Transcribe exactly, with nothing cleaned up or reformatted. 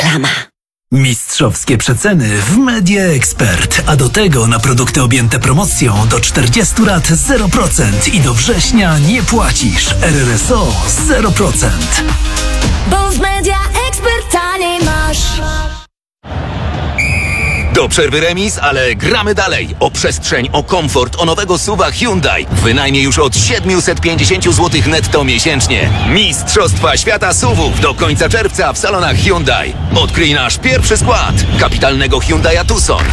reklama. Mistrzowskie przeceny w Media Expert, a do tego na produkty objęte promocją do czterdziestu lat zero procent i do września nie płacisz. R R S O zero procent. Bo w Media Expert taniej masz. Do przerwy remis, ale gramy dalej. O przestrzeń, o komfort, o nowego suwa Hyundai. Wynajmie już od siedemset pięćdziesiąt złotych netto miesięcznie. Mistrzostwa Świata suwów do końca czerwca w salonach Hyundai. Odkryj nasz pierwszy skład kapitalnego Hyundai'a Tucson.